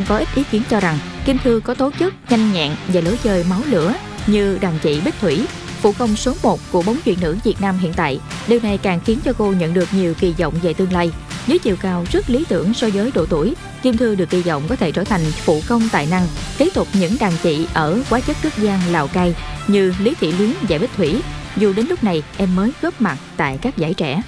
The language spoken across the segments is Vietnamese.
có ít ý kiến cho rằng Kim Thư có tố chất nhanh nhẹn và lối chơi máu lửa như đàn chị Bích Thủy, phụ công số 1 của bóng chuyền nữ Việt Nam hiện tại. Điều này càng khiến cho cô nhận được nhiều kỳ vọng về tương lai. Với chiều cao rất lý tưởng so với độ tuổi, Kim Thư được kỳ vọng có thể trở thành phụ công tài năng, kế tục những đàn chị ở quá chất Đức Giang, Lào Cai như Lý Thị Luyến và Bích Thủy, dù đến lúc này em mới góp mặt tại các giải trẻ.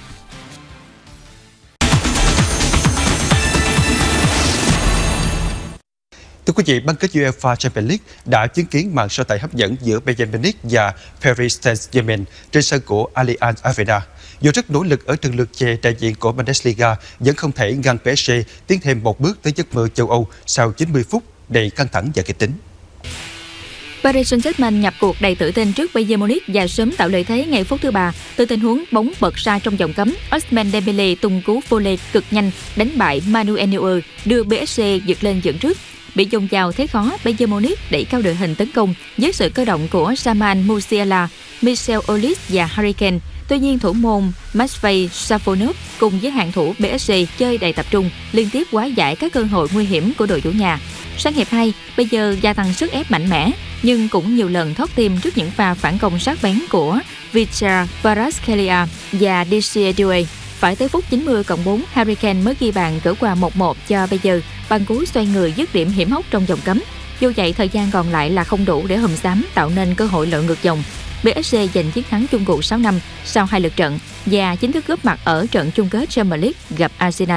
Thưa quý vị, bán kết UEFA Champions League đã chứng kiến màn so tài hấp dẫn giữa Bayern Munich và Paris Saint-Germain trên sân của Allianz Arena. Dù rất nỗ lực ở trận lượt về, đại diện của Bundesliga vẫn không thể ngăn PSG tiến thêm một bước tới giấc mơ châu Âu sau 90 phút đầy căng thẳng và kịch tính. Paris Saint-Germain nhập cuộc đầy tự tin trước Bayern Munich và sớm tạo lợi thế ngay phút thứ 3 từ tình huống bóng bật ra trong vòng cấm. Ousmane Dembélé tung cú volley cực nhanh đánh bại Manuel Neuer, đưa PSG vượt lên dẫn trước. Bị dồn vào thế khó, Bayern Munich đẩy cao đội hình tấn công với sự cơ động của Jamal Musiala, Michel Olise và Harry Kane. Tuy nhiên, thủ môn Matvei Safonov cùng với hàng thủ PSG chơi đầy tập trung, liên tiếp hóa giải các cơ hội nguy hiểm của đội chủ nhà. Sang hiệp 2, Bayern gia tăng sức ép mạnh mẽ, nhưng cũng nhiều lần thoát tim trước những pha phản công sắc bén của Vicha Kvaratskhelia và Didier Doué. Phải tới phút 90+4, Harry Kane mới ghi bàn gỡ qua 1-1 cho Bayern bằng cú xoay người dứt điểm hiểm hóc trong vòng cấm. Dù vậy, thời gian còn lại là không đủ để hùm xám tạo nên cơ hội lội ngược dòng. PSG giành chiến thắng chung cuộc 6-5 sau 2 lượt trận và chính thức góp mặt ở trận chung kết Champions League gặp Arsenal.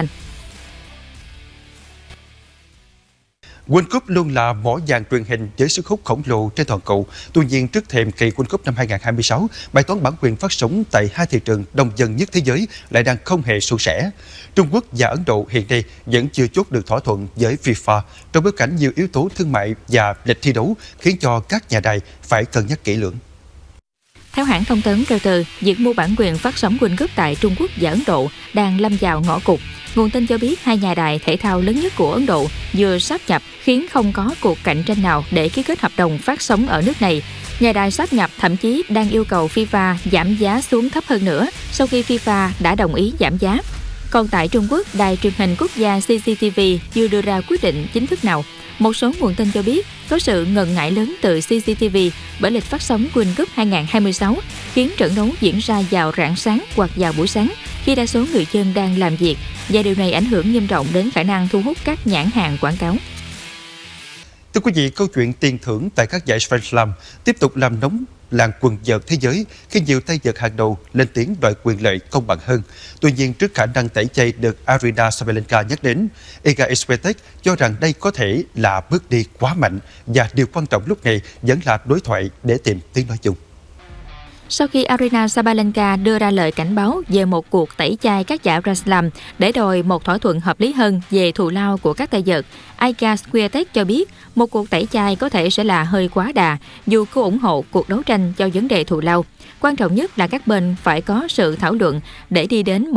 World Cup luôn là mỏ vàng truyền hình với sức hút khổng lồ trên toàn cầu. Tuy nhiên, trước thềm kỳ World Cup năm 2026, bài toán bản quyền phát sóng tại hai thị trường đông dân nhất thế giới lại đang không hề suôn sẻ. Trung Quốc và Ấn Độ hiện nay vẫn chưa chốt được thỏa thuận với FIFA, trong bối cảnh nhiều yếu tố thương mại và lịch thi đấu khiến cho các nhà đài phải cân nhắc kỹ lưỡng. Theo hãng thông tấn Reuters, việc mua bản quyền phát sóng World Cup tại Trung Quốc và Ấn Độ đang lâm vào ngõ cụt. Nguồn tin cho biết hai nhà đài thể thao lớn nhất của Ấn Độ vừa sáp nhập khiến không có cuộc cạnh tranh nào để ký kết hợp đồng phát sóng ở nước này. Nhà đài sáp nhập thậm chí đang yêu cầu FIFA giảm giá xuống thấp hơn nữa sau khi FIFA đã đồng ý giảm giá. Còn tại Trung Quốc, đài truyền hình quốc gia CCTV chưa đưa ra quyết định chính thức nào. Một số nguồn tin cho biết có sự ngần ngại lớn từ CCTV bởi lịch phát sóng World Cup 2026 khiến trận đấu diễn ra vào rạng sáng hoặc vào buổi sáng khi đa số người dân đang làm việc, và điều này ảnh hưởng nghiêm trọng đến khả năng thu hút các nhãn hàng quảng cáo. Thưa quý vị, câu chuyện tiền thưởng tại các giải Grand Slam tiếp tục làm nóng làng quần vợt thế giới khi nhiều tay vợt hàng đầu lên tiếng đòi quyền lợi công bằng hơn. Tuy nhiên, trước khả năng tẩy chay được Aryna Sabalenka nhắc đến, Iga Swiatek cho rằng đây có thể là bước đi quá mạnh và điều quan trọng lúc này vẫn là đối thoại để tìm tiếng nói chung. Sau khi Aryna Sabalenka đưa ra lời cảnh báo về một cuộc tẩy chay các giải Grand Slam để đòi một thỏa thuận hợp lý hơn về thù lao của các tay vợt, Iga Swiatek cho biết một cuộc tẩy chay có thể sẽ là hơi quá đà, dù cô ủng hộ cuộc đấu tranh cho vấn đề thù lao. Quan trọng nhất là các bên phải có sự thảo luận để đi đến một